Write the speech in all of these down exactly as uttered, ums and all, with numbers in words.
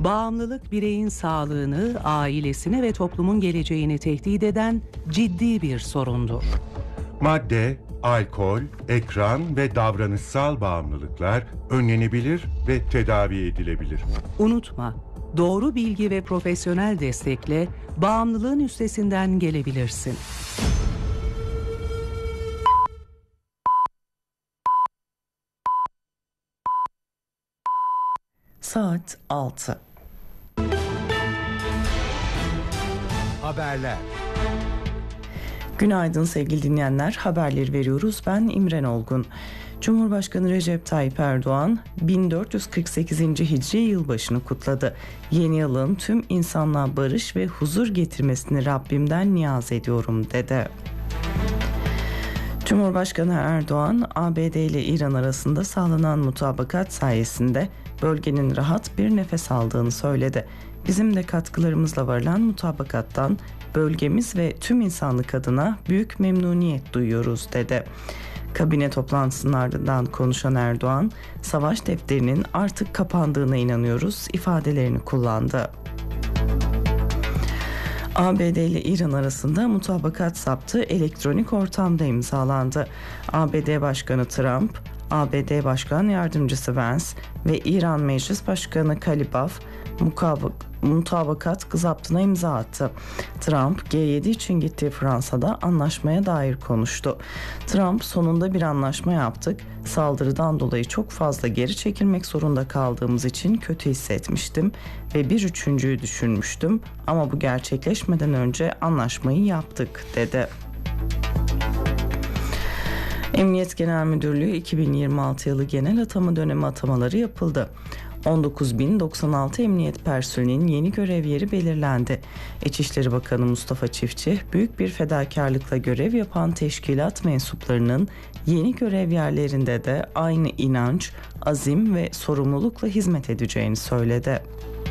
Bağımlılık bireyin sağlığını, ailesini ve toplumun geleceğini tehdit eden ciddi bir sorundur. Madde, alkol, ekran ve davranışsal bağımlılıklar önlenebilir ve tedavi edilebilir. Unutma, doğru bilgi ve profesyonel destekle bağımlılığın üstesinden gelebilirsin. Saat altı. Haberler. Günaydın sevgili dinleyenler, haberleri veriyoruz. Ben İmren Olgun. Cumhurbaşkanı Recep Tayyip Erdoğan bin dört yüz kırk sekizinci Hicri yılbaşını kutladı. Yeni yılın tüm insanlığa barış ve huzur getirmesini Rabbimden niyaz ediyorum dedi. Cumhurbaşkanı Erdoğan, A B D ile İran arasında sağlanan mutabakat sayesinde bölgenin rahat bir nefes aldığını söyledi. Bizim de katkılarımızla varılan mutabakattan bölgemiz ve tüm insanlık adına büyük memnuniyet duyuyoruz dedi. Kabine toplantısının ardından konuşan Erdoğan, savaş defterinin artık kapandığına inanıyoruz ifadelerini kullandı. A B D ile İran arasında mutabakat saptı elektronik ortamda imzalandı. A B D Başkanı Trump, A B D Başkan Yardımcısı Vance ve İran Meclis Başkanı Kalibaf mutabakat zaptına imza attı. Trump G yedi için gittiği Fransa'da anlaşmaya dair konuştu. Trump, sonunda bir anlaşma yaptık. Saldırıdan dolayı çok fazla geri çekilmek zorunda kaldığımız için kötü hissetmiştim ve bir üçüncüyü düşünmüştüm ama bu gerçekleşmeden önce anlaşmayı yaptık dedi. Emniyet Genel Müdürlüğü iki bin yirmi altı yılı genel atama dönemi atamaları yapıldı. on dokuz bin doksan altı emniyet personelinin yeni görev yeri belirlendi. İçişleri Bakanı Mustafa Çiftçi, büyük bir fedakarlıkla görev yapan teşkilat mensuplarının yeni görev yerlerinde de aynı inanç, azim ve sorumlulukla hizmet edeceğini söyledi.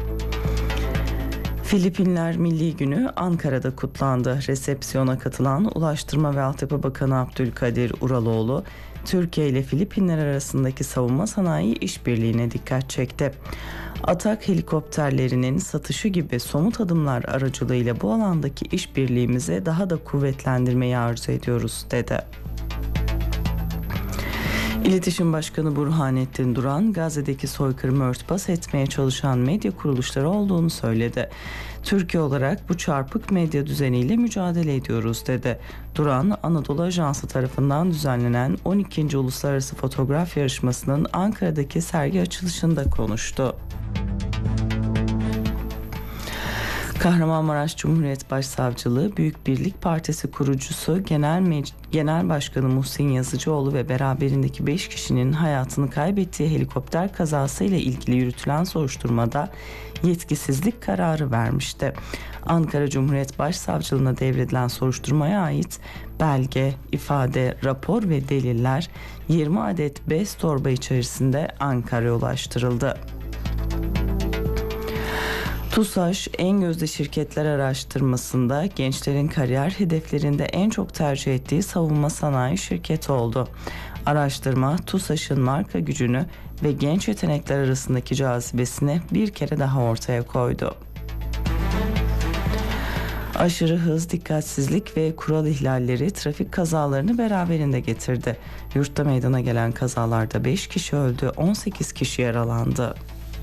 Filipinler Milli Günü Ankara'da kutlandı. Resepsiyona katılan Ulaştırma ve Altyapı Bakanı Abdülkadir Uraloğlu, Türkiye ile Filipinler arasındaki savunma sanayi işbirliğine dikkat çekti. Atak helikopterlerinin satışı gibi somut adımlar aracılığıyla bu alandaki işbirliğimizi daha da kuvvetlendirmeyi arzu ediyoruz dedi. İletişim Başkanı Burhanettin Duran, Gazze'deki soykırımı örtbas etmeye çalışan medya kuruluşları olduğunu söyledi. Türkiye olarak bu çarpık medya düzeniyle mücadele ediyoruz dedi. Duran, Anadolu Ajansı tarafından düzenlenen on ikinci Uluslararası Fotoğraf Yarışması'nın Ankara'daki sergi açılışında konuştu. Kahramanmaraş Cumhuriyet Başsavcılığı Büyük Birlik Partisi kurucusu Genel Mec- Genel Başkanı Muhsin Yazıcıoğlu ve beraberindeki beş kişinin hayatını kaybettiği helikopter kazası ile ilgili yürütülen soruşturmada yetkisizlik kararı vermişti. Ankara Cumhuriyet Başsavcılığına devredilen soruşturmaya ait belge, ifade, rapor ve deliller yirmi adet bez torba içerisinde Ankara'ya ulaştırıldı. TUSAŞ en gözde şirketler araştırmasında gençlerin kariyer hedeflerinde en çok tercih ettiği savunma sanayi şirketi oldu. Araştırma TUSAŞ'ın marka gücünü ve genç yetenekler arasındaki cazibesini bir kere daha ortaya koydu. Aşırı hız, dikkatsizlik ve kural ihlalleri trafik kazalarını beraberinde getirdi. Yurtta meydana gelen kazalarda beş kişi öldü, on sekiz kişi yaralandı.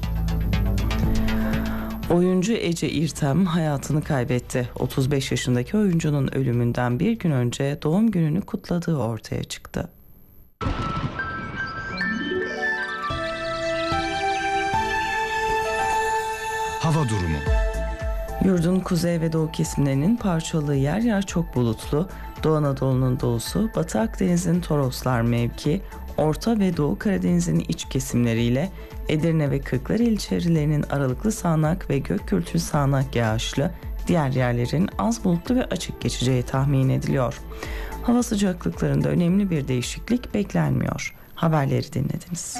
Oyuncu Ece İrtem hayatını kaybetti. otuz beş yaşındaki oyuncunun ölümünden bir gün önce doğum gününü kutladığı ortaya çıktı. Hava durumu. Yurdun kuzey ve doğu kesimlerinin parçalı yer yer çok bulutlu. Doğu Anadolu'nun doğusu, Batı Akdeniz'in Toroslar mevki, Orta ve Doğu Karadeniz'in iç kesimleriyle Edirne ve Kırklareli ilçelerinin aralıklı sağanak ve gök gürültülü sağanak yağışlı, diğer yerlerin az bulutlu ve açık geçeceği tahmin ediliyor. Hava sıcaklıklarında önemli bir değişiklik beklenmiyor. Haberleri dinlediniz.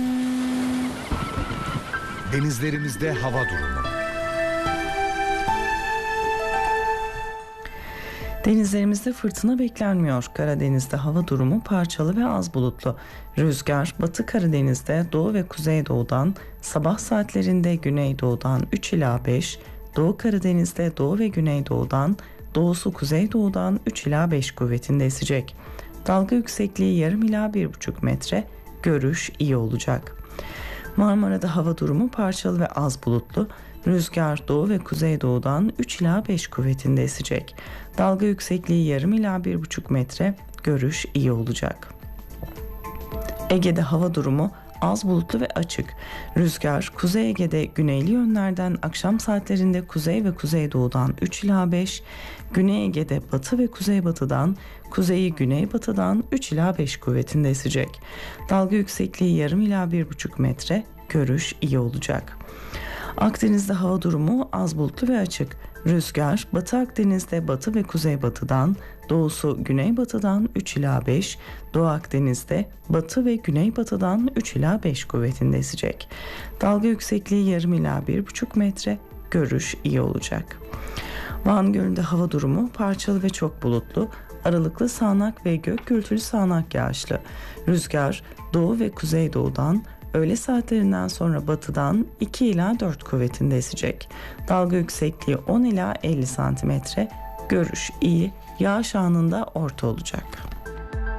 Denizlerimizde hava durumu. Denizlerimizde fırtına beklenmiyor. Karadeniz'de hava durumu parçalı ve az bulutlu. Rüzgar Batı Karadeniz'de doğu ve kuzeydoğudan, sabah saatlerinde güneydoğudan üç ila beş, Doğu Karadeniz'de doğu ve güneydoğudan, doğusu kuzeydoğudan üç ila beş kuvvetinde esecek. Dalga yüksekliği yarım ila bir buçuk metre, görüş iyi olacak. Marmara'da hava durumu parçalı ve az bulutlu. Rüzgar doğu ve kuzeydoğudan üç ila beş kuvvetinde esecek. Dalga yüksekliği yarım ila bir buçuk metre, görüş iyi olacak. Ege'de hava durumu az bulutlu ve açık. Rüzgar Kuzey Ege'de güneyli yönlerden akşam saatlerinde kuzey ve kuzeydoğudan üç ila beş, Güney Ege'de batı ve kuzeybatıdan, kuzeyi güneybatıdan üç ila beş kuvvetinde esecek. Dalga yüksekliği yarım ila bir buçuk metre, görüş iyi olacak. Akdeniz'de hava durumu az bulutlu ve açık. Rüzgar Batı Akdeniz'de batı ve kuzeybatıdan, doğusu güneybatıdan üç ila beş, Doğu Akdeniz'de batı ve güneybatıdan üç ila beş kuvvetinde esecek. Dalga yüksekliği yarım ila bir buçuk metre, görüş iyi olacak. Van Gölü'nde hava durumu parçalı ve çok bulutlu, aralıklı sağanak ve gök gürültülü sağanak yağışlı. Rüzgar doğu ve kuzeydoğudan, öğle saatlerinden sonra batıdan iki ila dört kuvvetinde esecek. Dalga yüksekliği on ila elli santimetre, görüş iyi, yağış anında orta olacak.